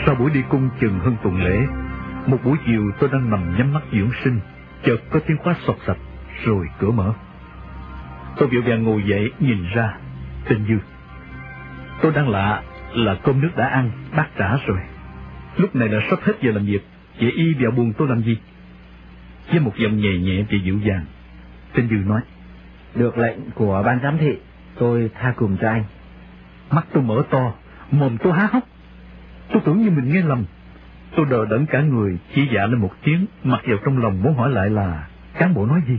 Sau buổi đi cung chừng hơn tuần lễ, một buổi chiều tôi đang nằm nhắm mắt dưỡng sinh, chợt có tiếng khóa xộc xạch, rồi cửa mở. Tôi vội vàng ngồi dậy nhìn ra, tên Dư. Tôi đang lạ là cơm nước đã ăn, bát trả rồi. Lúc này là sắp hết giờ làm việc, vậy y vào buồn tôi làm gì? Với một giọng nhẹ nhẹ và dịu dàng, tên Dư nói: Được lệnh của ban giám thị, tôi tha cùm cho anh. Mắt tôi mở to, mồm tôi há hốc. Tôi tưởng như mình nghe lầm. Tôi đờ đẫn cả người, chỉ dạ lên một tiếng, mặc vào trong lòng muốn hỏi lại là cán bộ nói gì.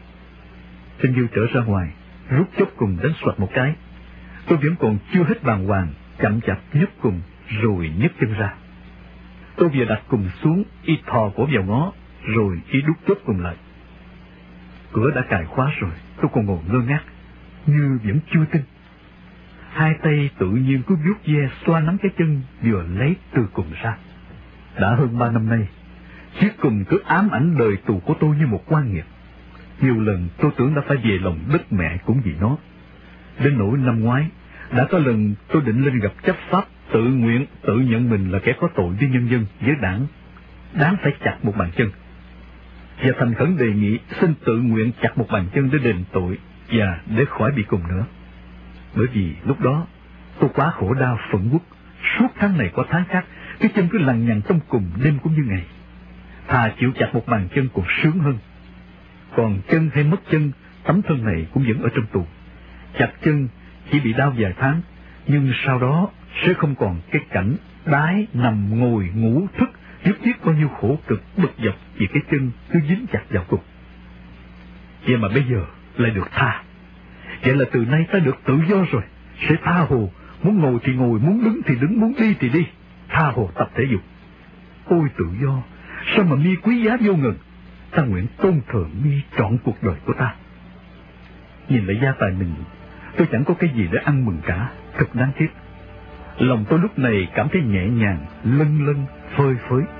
Tên Dư trở ra ngoài, rút chốt cùng đánh xoạch một cái. Tôi vẫn còn chưa hết bàng hoàng, chậm chạp nhấc cùng, rồi nhấc chân ra. Tôi vừa đặt cùng xuống, y thò cổ vào ngó, rồi y đút chốt cùng lại. Cửa đã cài khóa rồi, tôi còn ngồi ngơ ngác, như vẫn chưa tin. Hai tay tự nhiên cứ vuốt ve xoa nắm cái chân vừa lấy từ cùng ra. Đã hơn 3 năm nay, chiếc cùng cứ ám ảnh đời tù của tôi như một oan nghiệt. Nhiều lần tôi tưởng đã phải về lòng đất mẹ cũng vì nó. Đến nỗi năm ngoái, đã có lần tôi định lên gặp chấp pháp, tự nguyện tự nhận mình là kẻ có tội với nhân dân, với đảng, đáng phải chặt một bàn chân. Và thành khẩn đề nghị xin tự nguyện chặt một bàn chân để đền tội và để khỏi bị cùng nữa. Bởi vì lúc đó tôi quá khổ đau phẫn uất, suốt tháng này qua tháng khác, cái chân cứ lằng nhằng trong cùng đêm cũng như ngày. Thà chịu chặt một bàn chân còn sướng hơn. Còn chân hay mất chân, tấm thân này cũng vẫn ở trong tù. Chặt chân chỉ bị đau vài tháng, nhưng sau đó sẽ không còn cái cảnh đái nằm ngồi ngủ thức, nhất thiết bao nhiêu khổ cực bực dọc vì cái chân cứ dính chặt vào cùng. Vậy mà bây giờ lại được tha. Vậy là từ nay ta được tự do rồi, sẽ tha hồ, muốn ngồi thì ngồi, muốn đứng thì đứng, muốn đi thì đi, tha hồ tập thể dục. Ôi tự do, sao mà mi quý giá vô ngần, ta nguyện tôn thờ mi trọn cuộc đời của ta. Nhìn lại gia tài mình, tôi chẳng có cái gì để ăn mừng cả, thật đáng tiếc. Lòng tôi lúc này cảm thấy nhẹ nhàng, lâng lâng, phơi phới.